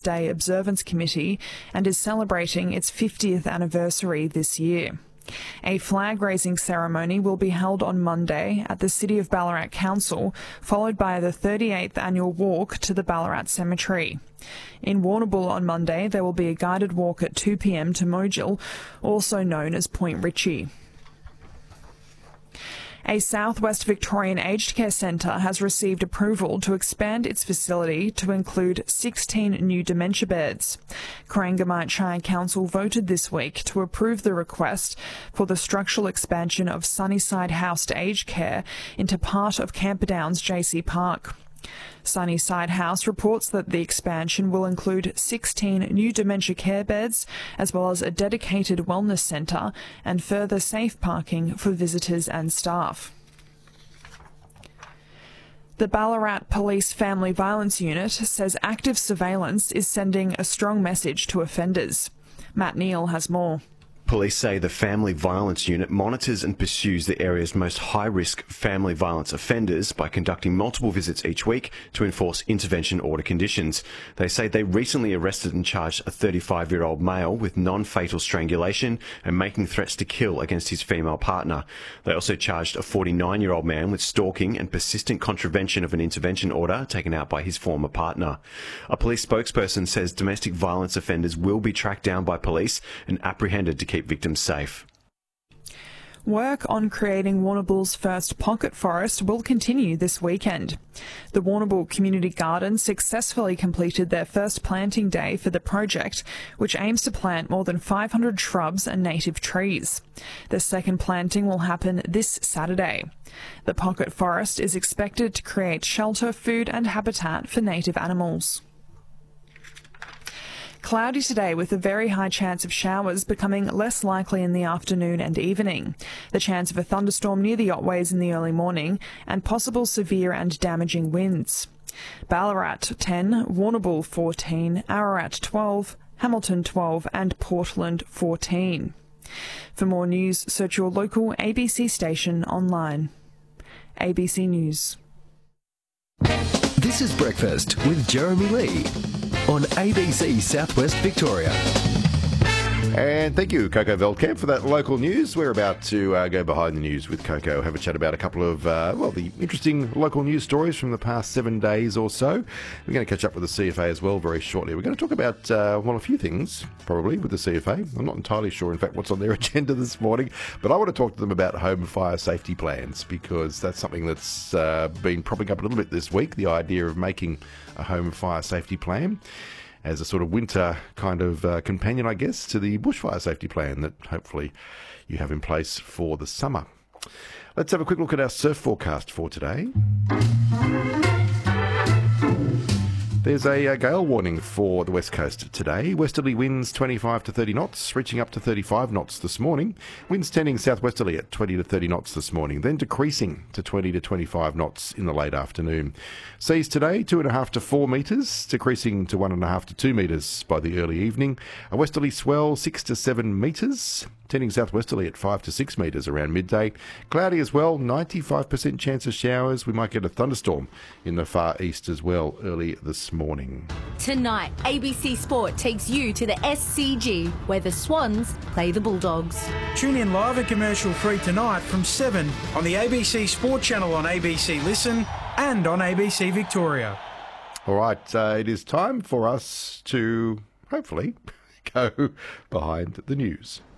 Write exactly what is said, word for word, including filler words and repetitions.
Day Observance Committee and is celebrating its fiftieth anniversary this year. A flag-raising ceremony will be held on Monday at the City of Ballarat Council, followed by the thirty-eighth annual walk to the Ballarat Cemetery. In Warrnambool on Monday, there will be a guided walk at two p m to Mojil, also known as Point Ritchie. A Southwest Victorian aged care centre has received approval to expand its facility to include sixteen new dementia beds. Corangamite Shire Council voted this week to approve the request for the structural expansion of Sunnyside House Aged Care into part of Camperdown's J C Park. Sunnyside House reports that the expansion will include sixteen new dementia care beds, as well as a dedicated wellness centre and further safe parking for visitors and staff. The Ballarat Police Family Violence Unit says active surveillance is sending a strong message to offenders. Matt Neal has more. Police say the Family Violence Unit monitors and pursues the area's most high-risk family violence offenders by conducting multiple visits each week to enforce intervention order conditions. They say they recently arrested and charged a thirty-five-year-old male with non-fatal strangulation and making threats to kill against his female partner. They also charged a forty-nine-year-old man with stalking and persistent contravention of an intervention order taken out by his former partner. A police spokesperson says domestic violence offenders will be tracked down by police and apprehended to keep keep victims safe. Work on creating Warrnambool's first pocket forest will continue this weekend. The Warrnambool Community Garden successfully completed their first planting day for the project, which aims to plant more than five hundred shrubs and native trees. The second planting will happen this Saturday. The pocket forest is expected to create shelter, food and habitat for native animals. Cloudy today with a very high chance of showers becoming less likely in the afternoon and evening. The chance of a thunderstorm near the Otways in the early morning and possible severe and damaging winds. Ballarat ten, Warrnambool fourteen, Ararat twelve, Hamilton twelve and Portland fourteen. For more news, search your local A B C station online. A B C News. This is Breakfast with Jeremy Lee on A B C Southwest Victoria. And thank you, Coco Veldkamp, for that local news. We're about to uh, go behind the news with Coco, have a chat about a couple of, uh, well, the interesting local news stories from the past seven days or so. We're going to catch up with the C F A as well very shortly. We're going to talk about, uh, well, a few things, probably, with the C F A. I'm not entirely sure, in fact, what's on their agenda this morning, but I want to talk to them about home fire safety plans, because that's something that's uh, been propping up a little bit this week, the idea of making a home fire safety plan as a sort of winter kind of uh, companion, I guess, to the bushfire safety plan that hopefully you have in place for the summer. Let's have a quick look at our surf forecast for today. There's a, a gale warning for the west coast today. Westerly winds twenty-five to thirty knots, reaching up to thirty-five knots this morning. Winds tending southwesterly at twenty to thirty knots this morning, then decreasing to twenty to twenty-five knots in the late afternoon. Seas today, two and a half to four metres, decreasing to one and a half to two metres by the early evening. A westerly swell, six to seven metres, tending southwesterly at five to six metres around midday. Cloudy as well, ninety-five percent chance of showers. We might get a thunderstorm in the far east as well early this morning. Tonight, A B C Sport takes you to the S C G, where the Swans play the Bulldogs. Tune in live at commercial free tonight from seven on the A B C Sport channel on A B C Listen and on A B C Victoria. All right, uh, it is time for us to hopefully go behind the news.